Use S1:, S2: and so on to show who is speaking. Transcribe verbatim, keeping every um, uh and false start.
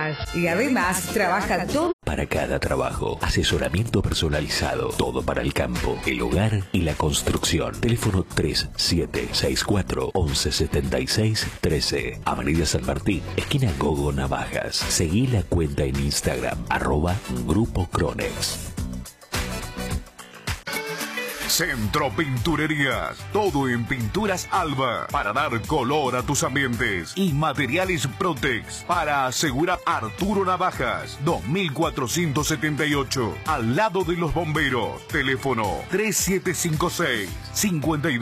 S1: Navajas. Y además trabaja todo
S2: para cada trabajo. Asesoramiento personalizado. Todo para el campo, el hogar y la construcción. Teléfono tres siete seis cuatro once setenta y seis trece. Avenida San Martín, esquina Gogo Navajas. Seguí la cuenta en Instagram, arroba Grupo Cronex.
S3: Centro Pinturerías, todo en pinturas Alba, para dar color a tus ambientes. Y materiales Protex, para asegurar Arturo Navajas, dos mil cuatrocientos setenta y ocho, al lado de los bomberos. Teléfono tres siete cinco seis, cincuenta y dos